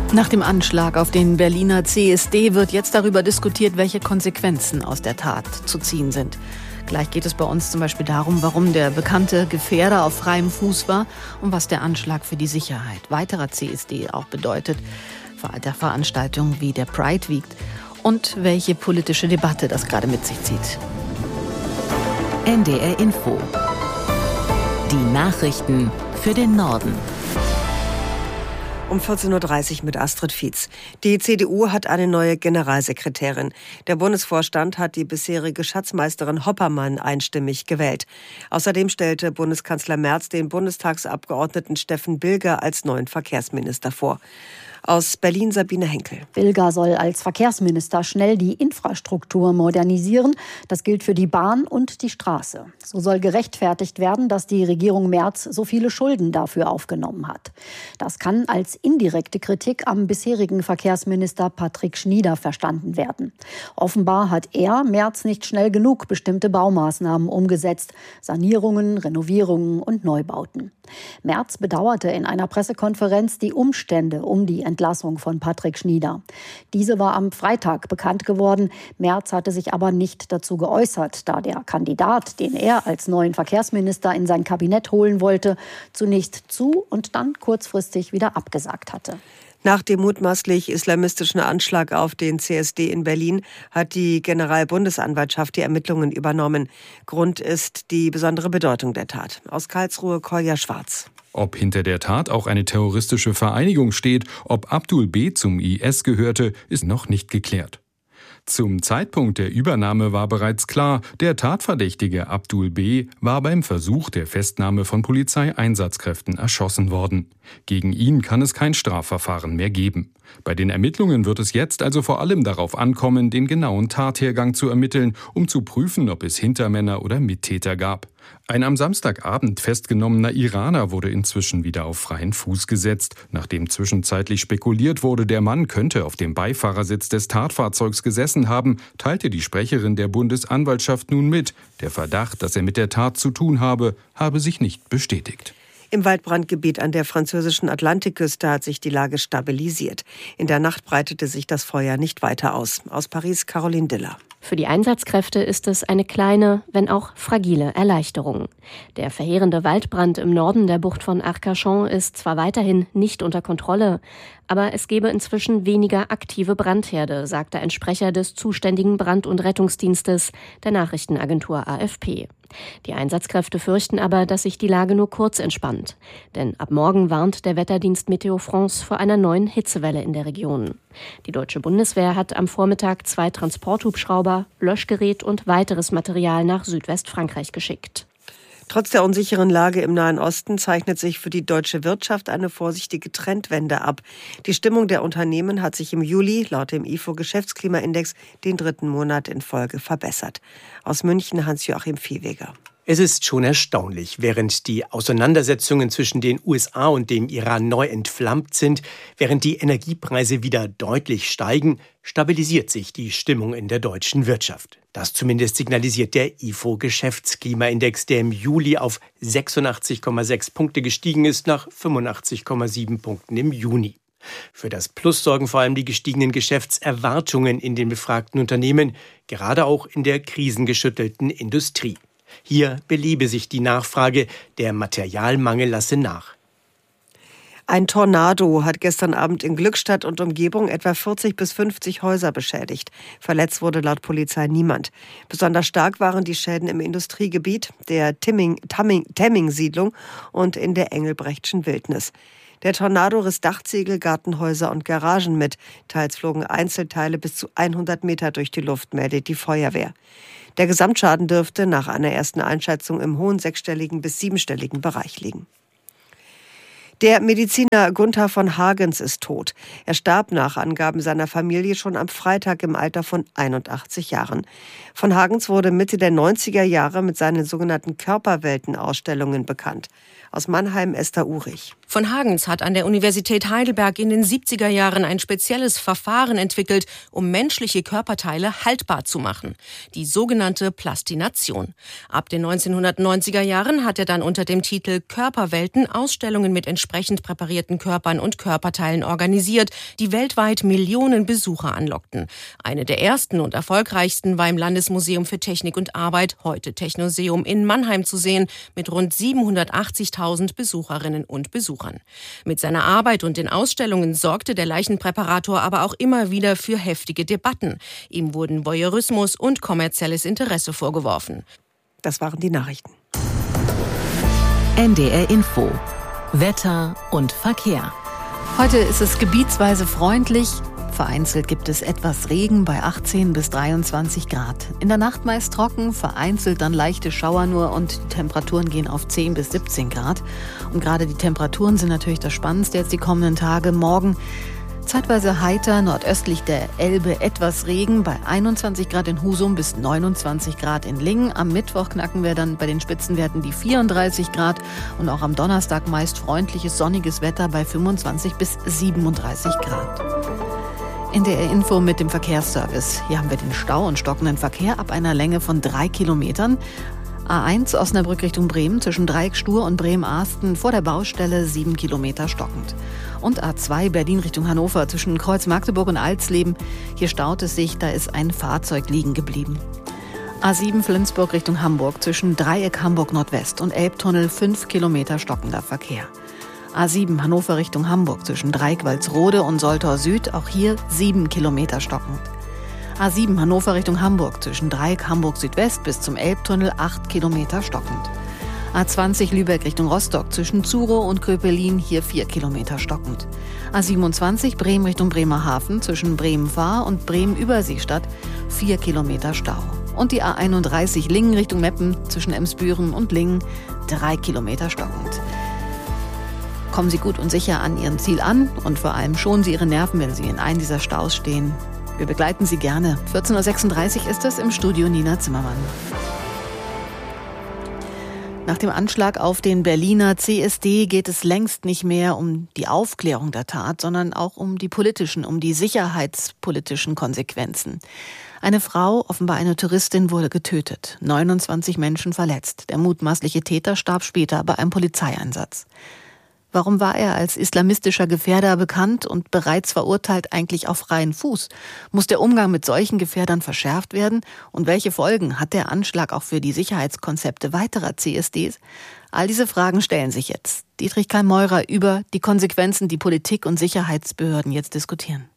Nach dem Anschlag auf den Berliner CSD wird jetzt darüber diskutiert, welche Konsequenzen aus der Tat zu ziehen sind. Gleich geht es bei uns zum Beispiel darum, warum der bekannte Gefährder auf freiem Fuß war und was der Anschlag für die Sicherheit weiterer CSD auch bedeutet, der Veranstaltung wie der Pride Week und welche politische Debatte das gerade mit sich zieht. NDR Info. Die Nachrichten für den Norden. Um 14.30 Uhr mit Astrid Fietz. Die CDU hat eine neue Generalsekretärin. Der Bundesvorstand hat die bisherige Schatzmeisterin Hoppermann einstimmig gewählt. Außerdem stellte Bundeskanzler Merz den Bundestagsabgeordneten Steffen Bilger als neuen Verkehrsminister vor. Aus Berlin Sabine Henkel. Bilger soll als Verkehrsminister schnell die Infrastruktur modernisieren. Das gilt für die Bahn und die Straße. So soll gerechtfertigt werden, dass die Regierung Merz so viele Schulden dafür aufgenommen hat. Das kann als indirekte Kritik am bisherigen Verkehrsminister Patrick Schnieder verstanden werden. Offenbar hat er, Merz, nicht schnell genug bestimmte Baumaßnahmen umgesetzt. Sanierungen, Renovierungen und Neubauten. Merz bedauerte in einer Pressekonferenz die Umstände um die Entlassung von Patrick Schnieder. Diese war am Freitag bekannt geworden. Merz hatte sich aber nicht dazu geäußert, da der Kandidat, den er als neuen Verkehrsminister in sein Kabinett holen wollte, zunächst zu und dann kurzfristig wieder abgesagt hatte. Nach dem mutmaßlich islamistischen Anschlag auf den CSD in Berlin hat die Generalbundesanwaltschaft die Ermittlungen übernommen. Grund ist die besondere Bedeutung der Tat. Aus Karlsruhe Kolja Schwarz. Ob hinter der Tat auch eine terroristische Vereinigung steht, ob Abdul B. zum IS gehörte, ist noch nicht geklärt. Zum Zeitpunkt der Übernahme war bereits klar, der Tatverdächtige Abdul B. war beim Versuch der Festnahme von Polizeieinsatzkräften erschossen worden. Gegen ihn kann es kein Strafverfahren mehr geben. Bei den Ermittlungen wird es jetzt also vor allem darauf ankommen, den genauen Tathergang zu ermitteln, um zu prüfen, ob es Hintermänner oder Mittäter gab. Ein am Samstagabend festgenommener Iraner wurde inzwischen wieder auf freien Fuß gesetzt. Nachdem zwischenzeitlich spekuliert wurde, der Mann könnte auf dem Beifahrersitz des Tatfahrzeugs gesessen haben, teilte die Sprecherin der Bundesanwaltschaft nun mit. Der Verdacht, dass er mit der Tat zu tun habe sich nicht bestätigt. Im Waldbrandgebiet an der französischen Atlantikküste hat sich die Lage stabilisiert. In der Nacht breitete sich das Feuer nicht weiter aus. Aus Paris Caroline Diller. Für die Einsatzkräfte ist es eine kleine, wenn auch fragile Erleichterung. Der verheerende Waldbrand im Norden der Bucht von Arcachon ist zwar weiterhin nicht unter Kontrolle, aber es gebe inzwischen weniger aktive Brandherde, sagte ein Sprecher des zuständigen Brand- und Rettungsdienstes der Nachrichtenagentur AFP. Die Einsatzkräfte fürchten aber, dass sich die Lage nur kurz entspannt. Denn ab morgen warnt der Wetterdienst Meteo France vor einer neuen Hitzewelle in der Region. Die deutsche Bundeswehr hat am Vormittag 2 Transporthubschrauber, Löschgerät und weiteres Material nach Südwestfrankreich geschickt. Trotz der unsicheren Lage im Nahen Osten zeichnet sich für die deutsche Wirtschaft eine vorsichtige Trendwende ab. Die Stimmung der Unternehmen hat sich im Juli laut dem IFO-Geschäftsklimaindex den 3. Monat in Folge verbessert. Aus München Hans-Joachim Viehweger. Es ist schon erstaunlich, während die Auseinandersetzungen zwischen den USA und dem Iran neu entflammt sind, während die Energiepreise wieder deutlich steigen, stabilisiert sich die Stimmung in der deutschen Wirtschaft. Das zumindest signalisiert der IFO-Geschäftsklimaindex, der im Juli auf 86,6 Punkte gestiegen ist, nach 85,7 Punkten im Juni. Für das Plus sorgen vor allem die gestiegenen Geschäftserwartungen in den befragten Unternehmen, gerade auch in der krisengeschüttelten Industrie. Hier belebe sich die Nachfrage, der Materialmangel lasse nach. Ein Tornado hat gestern Abend in Glückstadt und Umgebung etwa 40 bis 50 Häuser beschädigt. Verletzt wurde laut Polizei niemand. Besonders stark waren die Schäden im Industriegebiet, der Temming-Siedlung und in der Engelbrechtschen Wildnis. Der Tornado riss Dachziegel, Gartenhäuser und Garagen mit. Teils flogen Einzelteile bis zu 100 Meter durch die Luft, meldet die Feuerwehr. Der Gesamtschaden dürfte nach einer ersten Einschätzung im hohen 6-stelligen bis 7-stelligen Bereich liegen. Der Mediziner Gunther von Hagens ist tot. Er starb nach Angaben seiner Familie schon am Freitag im Alter von 81 Jahren. Von Hagens wurde Mitte der 90er Jahre mit seinen sogenannten Körperwelten-Ausstellungen bekannt. Aus Mannheim Esther Uhrig. Von Hagens hat an der Universität Heidelberg in den 70er Jahren ein spezielles Verfahren entwickelt, um menschliche Körperteile haltbar zu machen. Die sogenannte Plastination. Ab den 1990er Jahren hat er dann unter dem Titel Körperwelten Ausstellungen mit entsprechend präparierten Körpern und Körperteilen organisiert, die weltweit Millionen Besucher anlockten. Eine der ersten und erfolgreichsten war im Landesmuseum für Technik und Arbeit, heute Technoseum in Mannheim zu sehen, mit rund 780.000 Besucherinnen und Besuchern. Mit seiner Arbeit und den Ausstellungen sorgte der Leichenpräparator aber auch immer wieder für heftige Debatten. Ihm wurden Voyeurismus und kommerzielles Interesse vorgeworfen. Das waren die Nachrichten. NDR Info. Wetter und Verkehr. Heute ist es gebietsweise freundlich. Vereinzelt gibt es etwas Regen bei 18 bis 23 Grad. In der Nacht meist trocken, vereinzelt dann leichte Schauer nur und die Temperaturen gehen auf 10 bis 17 Grad. Und gerade die Temperaturen sind natürlich das Spannendste jetzt die kommenden Tage. Morgen zeitweise heiter, nordöstlich der Elbe etwas Regen, bei 21 Grad in Husum bis 29 Grad in Lingen. Am Mittwoch knacken wir dann bei den Spitzenwerten die 34 Grad und auch am Donnerstag meist freundliches, sonniges Wetter bei 25 bis 37 Grad. NDR Info mit dem Verkehrsservice. Hier haben wir den Stau und stockenden Verkehr ab einer Länge von 3 Kilometern. A1 Osnabrück Richtung Bremen zwischen Dreieckstuhr und Bremen-Arsten vor der Baustelle 7 Kilometer stockend. Und A2 Berlin Richtung Hannover zwischen Kreuz Magdeburg und Alsleben. Hier staut es sich, da ist ein Fahrzeug liegen geblieben. A7 Flensburg Richtung Hamburg zwischen Dreieck Hamburg Nordwest und Elbtunnel 5 Kilometer stockender Verkehr. A7 Hannover Richtung Hamburg zwischen Dreieck Walsrode und Soltau Süd, auch hier 7 Kilometer stockend. A7 Hannover Richtung Hamburg zwischen Dreieck Hamburg Südwest bis zum Elbtunnel 8 Kilometer stockend. A20 Lübeck Richtung Rostock zwischen Zurow und Köpelin, hier 4 Kilometer stockend. A27 Bremen Richtung Bremerhaven zwischen Bremen-Fahr und Bremen-Überseestadt 4 Kilometer Stau. Und die A31 Lingen Richtung Meppen zwischen Emsbüren und Lingen 3 Kilometer stockend. Kommen Sie gut und sicher an Ihrem Ziel an und vor allem schonen Sie Ihre Nerven, wenn Sie in einem dieser Staus stehen. Wir begleiten Sie gerne. 14.36 Uhr ist es im Studio Nina Zimmermann. Nach dem Anschlag auf den Berliner CSD geht es längst nicht mehr um die Aufklärung der Tat, sondern auch um die sicherheitspolitischen Konsequenzen. Eine Frau, offenbar eine Touristin, wurde getötet. 29 Menschen verletzt. Der mutmaßliche Täter starb später bei einem Polizeieinsatz. Warum war er als islamistischer Gefährder bekannt und bereits verurteilt eigentlich auf freien Fuß? Muss der Umgang mit solchen Gefährdern verschärft werden? Und welche Folgen hat der Anschlag auch für die Sicherheitskonzepte weiterer CSDs? All diese Fragen stellen sich jetzt. Dietrich Keim-Meurer über die Konsequenzen, die Politik und Sicherheitsbehörden jetzt diskutieren.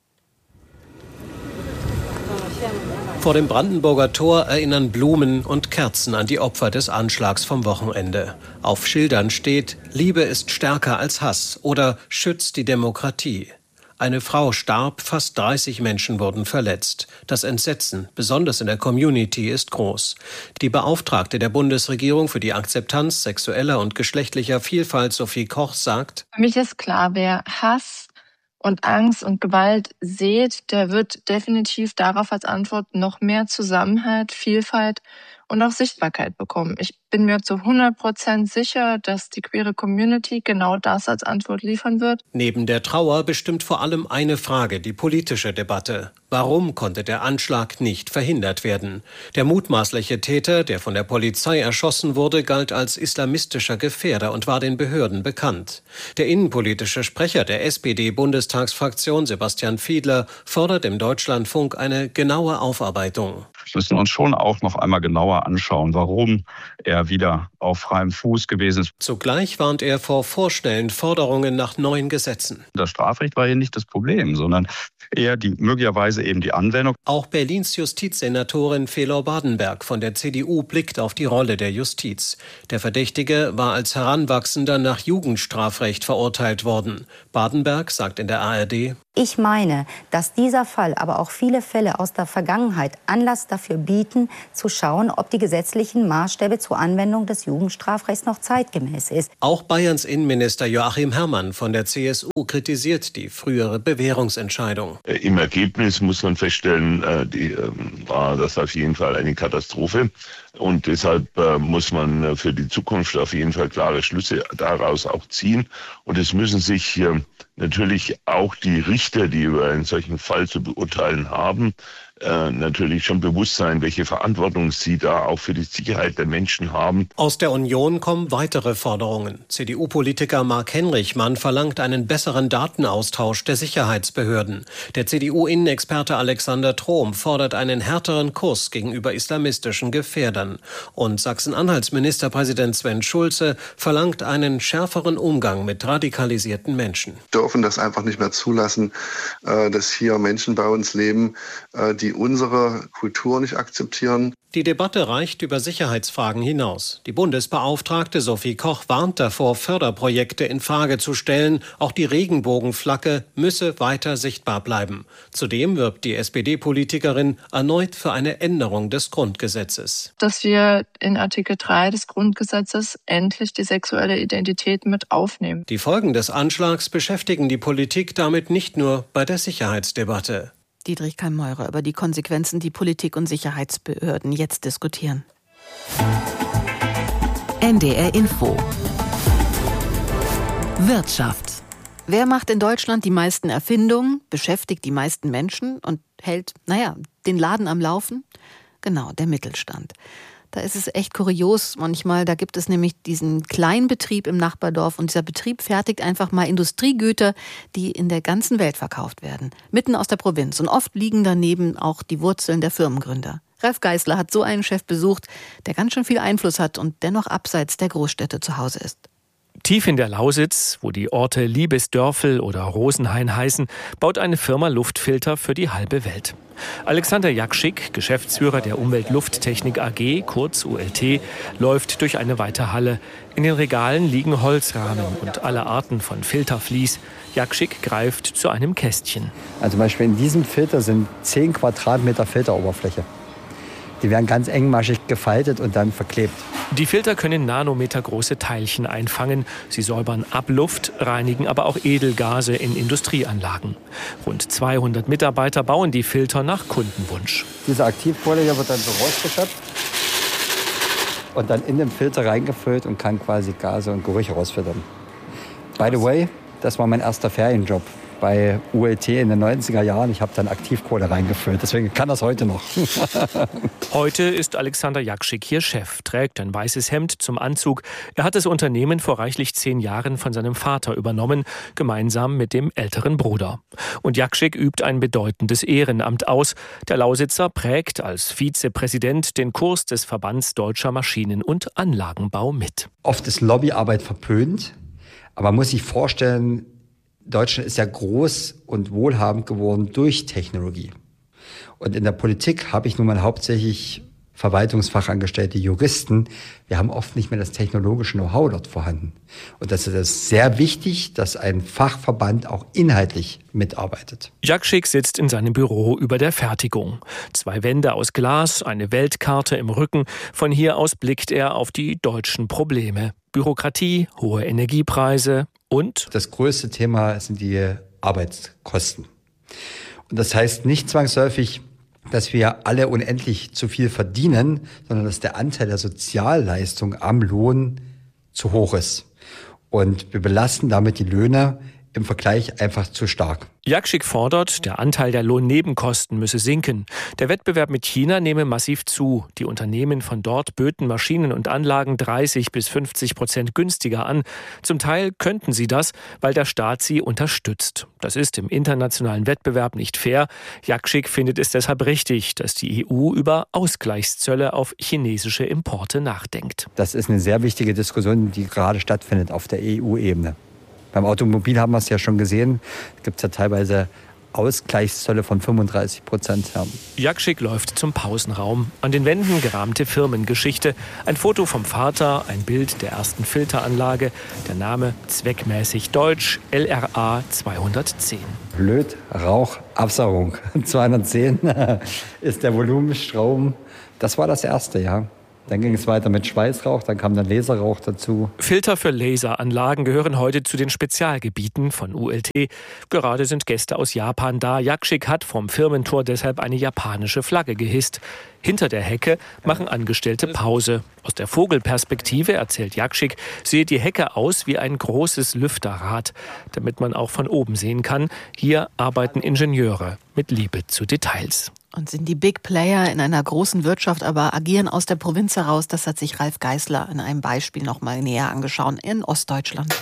Vor dem Brandenburger Tor erinnern Blumen und Kerzen an die Opfer des Anschlags vom Wochenende. Auf Schildern steht: Liebe ist stärker als Hass oder schützt die Demokratie. Eine Frau starb, fast 30 Menschen wurden verletzt. Das Entsetzen, besonders in der Community, ist groß. Die Beauftragte der Bundesregierung für die Akzeptanz sexueller und geschlechtlicher Vielfalt, Sophie Koch, sagt: Für mich ist klar, wer Hass und Angst und Gewalt sät, der wird definitiv darauf als Antwort noch mehr Zusammenhalt, Vielfalt und auch Sichtbarkeit bekommen. Ich bin mir zu 100% sicher, dass die queere Community genau das als Antwort liefern wird. Neben der Trauer bestimmt vor allem eine Frage die politische Debatte. Warum konnte der Anschlag nicht verhindert werden? Der mutmaßliche Täter, der von der Polizei erschossen wurde, galt als islamistischer Gefährder und war den Behörden bekannt. Der innenpolitische Sprecher der SPD-Bundestagsfraktion, Sebastian Fiedler, fordert im Deutschlandfunk eine genaue Aufarbeitung. Wir müssen uns schon auch noch einmal genauer anschauen, warum er wieder auf freiem Fuß gewesen ist. Zugleich warnt er vor vorschnellen Forderungen nach neuen Gesetzen. Das Strafrecht war hier nicht das Problem, sondern eher möglicherweise eben die Anwendung. Auch Berlins Justizsenatorin Felor Badenberg von der CDU blickt auf die Rolle der Justiz. Der Verdächtige war als Heranwachsender nach Jugendstrafrecht verurteilt worden. Badenberg sagt in der ARD: Ich meine, dass dieser Fall, aber auch viele Fälle aus der Vergangenheit Anlass dafür bieten, zu schauen, ob die gesetzlichen Maßstäbe zur Anwendung des Jugendstrafrechts noch zeitgemäß ist. Auch Bayerns Innenminister Joachim Herrmann von der CSU kritisiert die frühere Bewährungsentscheidung. Im Ergebnis muss man feststellen, war das auf jeden Fall eine Katastrophe. Und deshalb muss man für die Zukunft auf jeden Fall klare Schlüsse daraus auch ziehen. Und es müssen sich natürlich auch die Richter, die über einen solchen Fall zu beurteilen haben, natürlich schon bewusst sein, welche Verantwortung sie da auch für die Sicherheit der Menschen haben. Aus der Union kommen weitere Forderungen. CDU-Politiker Marc Henrichmann verlangt einen besseren Datenaustausch der Sicherheitsbehörden. Der CDU-Innenexperte Alexander Trom fordert einen härteren Kurs gegenüber islamistischen Gefährdern. Und Sachsen-Anhalts Ministerpräsident Sven Schulze verlangt einen schärferen Umgang mit radikalisierten Menschen. Wir dürfen das einfach nicht mehr zulassen, dass hier Menschen bei uns leben, die unsere Kultur nicht akzeptieren. Die Debatte reicht über Sicherheitsfragen hinaus. Die Bundesbeauftragte Sophie Koch warnt davor, Förderprojekte in Frage zu stellen. Auch die Regenbogenflagge müsse weiter sichtbar bleiben. Zudem wirbt die SPD-Politikerin erneut für eine Änderung des Grundgesetzes. Dass wir in Artikel 3 des Grundgesetzes endlich die sexuelle Identität mit aufnehmen. Die Folgen des Anschlags beschäftigen die Politik damit nicht nur bei der Sicherheitsdebatte. Dietrich Keim-Meurer über die Konsequenzen, die Politik und Sicherheitsbehörden jetzt diskutieren. NDR Info. Wirtschaft. Wer macht in Deutschland die meisten Erfindungen, beschäftigt die meisten Menschen und hält, den Laden am Laufen? Genau, der Mittelstand. Da ist es echt kurios manchmal, da gibt es nämlich diesen Kleinbetrieb im Nachbardorf und dieser Betrieb fertigt einfach mal Industriegüter, die in der ganzen Welt verkauft werden. Mitten aus der Provinz und oft liegen daneben auch die Wurzeln der Firmengründer. Ralf Geißler hat so einen Chef besucht, der ganz schön viel Einfluss hat und dennoch abseits der Großstädte zu Hause ist. Tief in der Lausitz, wo die Orte Liebesdörfel oder Rosenhain heißen, baut eine Firma Luftfilter für die halbe Welt. Alexander Jakschik, Geschäftsführer der Umweltlufttechnik AG, kurz ULT, läuft durch eine weite Halle. In den Regalen liegen Holzrahmen und alle Arten von Filtervlies. Jakschik greift zu einem Kästchen. Also zum Beispiel in diesem Filter sind 10 Quadratmeter Filteroberfläche. Die werden ganz engmaschig gefaltet und dann verklebt. Die Filter können nanometergroße Teilchen einfangen. Sie säubern Abluft, reinigen aber auch Edelgase in Industrieanlagen. Rund 200 Mitarbeiter bauen die Filter nach Kundenwunsch. Diese Aktivkohle hier wird dann so rausgeschöpft und dann in den Filter reingefüllt und kann quasi Gase und Gerüche rausfiltern. By the way, das war mein erster Ferienjob bei ULT in den 90er Jahren. Ich habe dann Aktivkohle reingefüllt, deswegen kann das heute noch. Heute ist Alexander Jakschik hier Chef, trägt ein weißes Hemd zum Anzug. Er hat das Unternehmen vor reichlich 10 Jahren von seinem Vater übernommen, gemeinsam mit dem älteren Bruder. Und Jakschik übt ein bedeutendes Ehrenamt aus. Der Lausitzer prägt als Vizepräsident den Kurs des Verbands Deutscher Maschinen- und Anlagenbau mit. Oft ist Lobbyarbeit verpönt, aber man muss sich vorstellen, Deutschland ist ja groß und wohlhabend geworden durch Technologie. Und in der Politik habe ich nun mal hauptsächlich Verwaltungsfachangestellte Juristen. Wir haben oft nicht mehr das technologische Know-how dort vorhanden. Und das ist sehr wichtig, dass ein Fachverband auch inhaltlich mitarbeitet. Jakschik sitzt in seinem Büro über der Fertigung. 2 Wände aus Glas, eine Weltkarte im Rücken. Von hier aus blickt er auf die deutschen Probleme. Bürokratie, hohe Energiepreise und? Das größte Thema sind die Arbeitskosten. Und das heißt nicht zwangsläufig, dass wir alle unendlich zu viel verdienen, sondern dass der Anteil der Sozialleistung am Lohn zu hoch ist. Und wir belasten damit die Löhne im Vergleich einfach zu stark. Jakschik fordert, der Anteil der Lohnnebenkosten müsse sinken. Der Wettbewerb mit China nehme massiv zu. Die Unternehmen von dort böten Maschinen und Anlagen 30-50% günstiger an. Zum Teil könnten sie das, weil der Staat sie unterstützt. Das ist im internationalen Wettbewerb nicht fair. Jakschik findet es deshalb richtig, dass die EU über Ausgleichszölle auf chinesische Importe nachdenkt. Das ist eine sehr wichtige Diskussion, die gerade stattfindet auf der EU-Ebene. Beim Automobil haben wir es ja schon gesehen. Es gibt ja teilweise Ausgleichszölle von 35% haben. Jakschik läuft zum Pausenraum. An den Wänden gerahmte Firmengeschichte. Ein Foto vom Vater, ein Bild der ersten Filteranlage. Der Name zweckmäßig deutsch, LRA 210. Blöd, Rauch, Absaugung. 210 ist der Volumenstrom. Das war das erste, ja. Dann ging es weiter mit Schweißrauch, dann kam dann Laserrauch dazu. Filter für Laseranlagen gehören heute zu den Spezialgebieten von ULT. Gerade sind Gäste aus Japan da. Jakschik hat vom Firmentor deshalb eine japanische Flagge gehisst. Hinter der Hecke machen Angestellte Pause. Aus der Vogelperspektive, erzählt Jakschik, sehe die Hecke aus wie ein großes Lüfterrad, damit man auch von oben sehen kann. Hier arbeiten Ingenieure mit Liebe zu Details. Und sind die Big Player in einer großen Wirtschaft, aber agieren aus der Provinz heraus, das hat sich Ralf Geißler in einem Beispiel noch mal näher angeschaut in Ostdeutschland.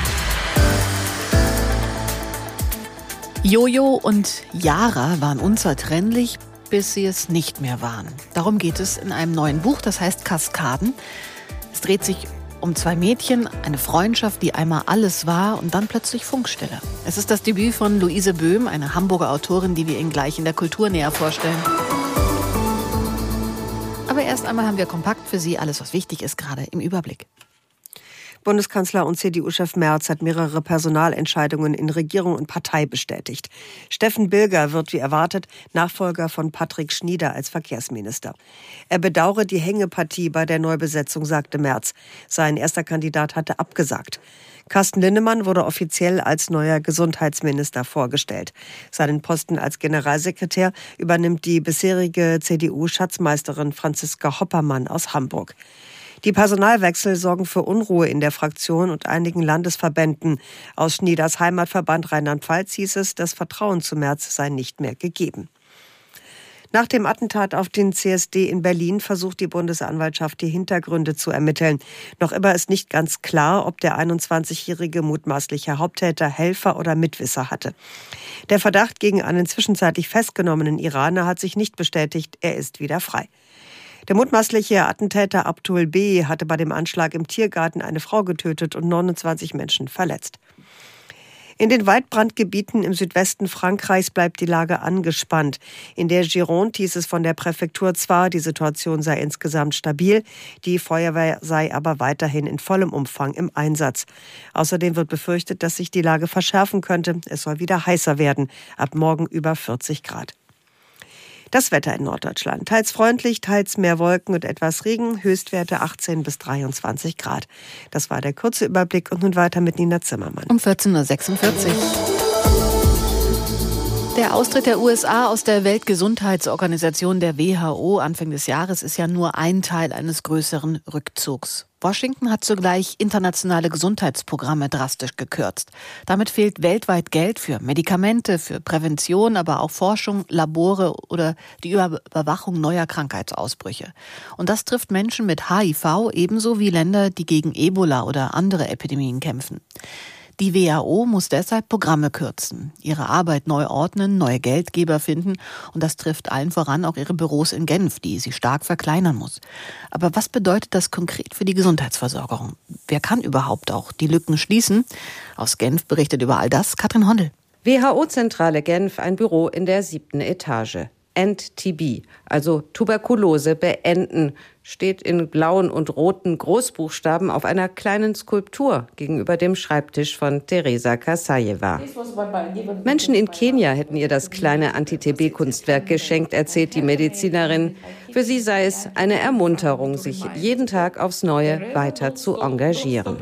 Jojo und Yara waren unzertrennlich, bis sie es nicht mehr waren. Darum geht es in einem neuen Buch, das heißt Kaskaden. Es dreht sich um zwei Mädchen, eine Freundschaft, die einmal alles war und dann plötzlich Funkstille. Es ist das Debüt von Luise Böhm, eine Hamburger Autorin, die wir Ihnen gleich in der Kultur näher vorstellen. Aber erst einmal haben wir kompakt für Sie alles, was wichtig ist, gerade im Überblick. Bundeskanzler und CDU-Chef Merz hat mehrere Personalentscheidungen in Regierung und Partei bestätigt. Steffen Bilger wird wie erwartet Nachfolger von Patrick Schnieder als Verkehrsminister. Er bedauere die Hängepartie bei der Neubesetzung, sagte Merz. Sein erster Kandidat hatte abgesagt. Carsten Linnemann wurde offiziell als neuer Gesundheitsminister vorgestellt. Seinen Posten als Generalsekretär übernimmt die bisherige CDU-Schatzmeisterin Franziska Hoppermann aus Hamburg. Die Personalwechsel sorgen für Unruhe in der Fraktion und einigen Landesverbänden. Aus Schnieders Heimatverband Rheinland-Pfalz hieß es, das Vertrauen zu Merz sei nicht mehr gegeben. Nach dem Attentat auf den CSD in Berlin versucht die Bundesanwaltschaft, die Hintergründe zu ermitteln. Noch immer ist nicht ganz klar, ob der 21-jährige mutmaßliche Haupttäter Helfer oder Mitwisser hatte. Der Verdacht gegen einen zwischenzeitlich festgenommenen Iraner hat sich nicht bestätigt. Er ist wieder frei. Der mutmaßliche Attentäter Abdul B. hatte bei dem Anschlag im Tiergarten eine Frau getötet und 29 Menschen verletzt. In den Waldbrandgebieten im Südwesten Frankreichs bleibt die Lage angespannt. In der Gironde hieß es von der Präfektur zwar, die Situation sei insgesamt stabil, die Feuerwehr sei aber weiterhin in vollem Umfang im Einsatz. Außerdem wird befürchtet, dass sich die Lage verschärfen könnte. Es soll wieder heißer werden, ab morgen über 40 Grad. Das Wetter in Norddeutschland. Teils freundlich, teils mehr Wolken und etwas Regen. Höchstwerte 18 bis 23 Grad. Das war der kurze Überblick und nun weiter mit Nina Zimmermann. Um 14.46 Uhr. Der Austritt der USA aus der Weltgesundheitsorganisation der WHO Anfang des Jahres ist ja nur ein Teil eines größeren Rückzugs. Washington hat zugleich internationale Gesundheitsprogramme drastisch gekürzt. Damit fehlt weltweit Geld für Medikamente, für Prävention, aber auch Forschung, Labore oder die Überwachung neuer Krankheitsausbrüche. Und das trifft Menschen mit HIV ebenso wie Länder, die gegen Ebola oder andere Epidemien kämpfen. Die WHO muss deshalb Programme kürzen, ihre Arbeit neu ordnen, neue Geldgeber finden und das trifft allen voran auch ihre Büros in Genf, die sie stark verkleinern muss. Aber was bedeutet das konkret für die Gesundheitsversorgung? Wer kann überhaupt auch die Lücken schließen? Aus Genf berichtet über all das Katrin Hondel. WHO-Zentrale Genf, ein Büro in der 7. Etage. End TB, also Tuberkulose beenden, steht in blauen und roten Großbuchstaben auf einer kleinen Skulptur gegenüber dem Schreibtisch von Teresa Kassajewa. Menschen in Kenia hätten ihr das kleine Anti-TB-Kunstwerk geschenkt, erzählt die Medizinerin. Für sie sei es eine Ermunterung, sich jeden Tag aufs Neue weiter zu engagieren.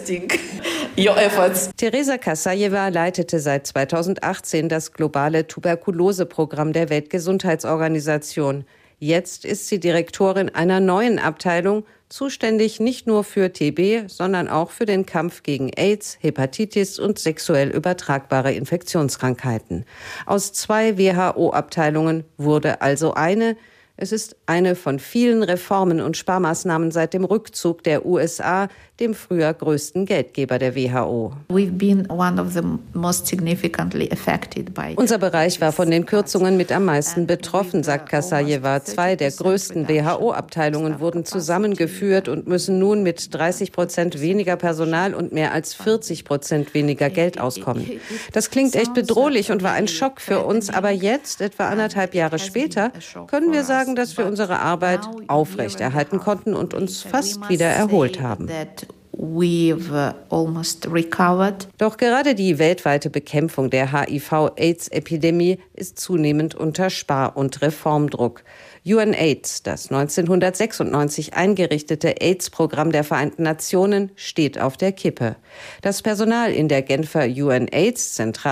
Teresa Kassajewa leitete seit 2018 das globale Tuberkuloseprogramm der Weltgesundheitsorganisation. Jetzt ist sie Direktorin einer neuen Abteilung, zuständig nicht nur für TB, sondern auch für den Kampf gegen AIDS, Hepatitis und sexuell übertragbare Infektionskrankheiten. Aus 2 WHO-Abteilungen wurde also eine. Es ist eine von vielen Reformen und Sparmaßnahmen seit dem Rückzug der USA, dem früher größten Geldgeber der WHO. Unser Bereich war von den Kürzungen mit am meisten betroffen, sagt Kassajewa. 2 der größten WHO-Abteilungen wurden zusammengeführt und müssen nun mit 30% weniger Personal und mehr als 40% weniger Geld auskommen. Das klingt echt bedrohlich und war ein Schock für uns, aber jetzt, etwa 1,5 Jahre später, können wir sagen, dass wir unsere Arbeit aufrechterhalten konnten und uns fast wieder erholt haben. Doch gerade die weltweite Bekämpfung der HIV-AIDS-Epidemie ist zunehmend unter Spar- und Reformdruck. UNAIDS, das 1996 eingerichtete AIDS-Programm der Vereinten Nationen, steht auf der Kippe. Das Personal in der Genfer UNAIDS-Zentrale